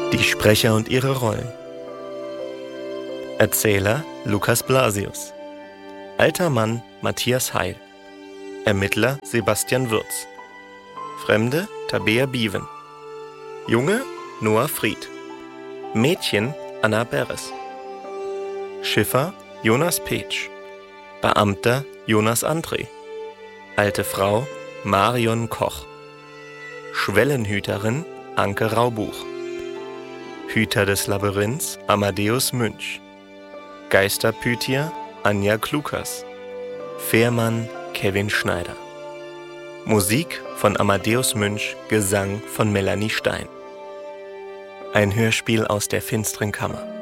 Die Sprecher und ihre Rollen. Erzähler Lukas Blasius. Alter Mann Matthias Heil. Ermittler Sebastian Würz. Fremde Tabea Biewen. Junge Noah Fried. Mädchen Anna Beres. Schiffer Jonas Petsch. Beamter Jonas André. Alte Frau Marion Koch. Schwellenhüterin Anke Raubuch. Hüter des Labyrinths Amadeus Münch. Geisterpythia Anja Klukas. Fährmann Kevin Schneider. Musik von Amadeus Münch, Gesang von Melanie Stein. Ein Hörspiel aus der finsteren Kammer.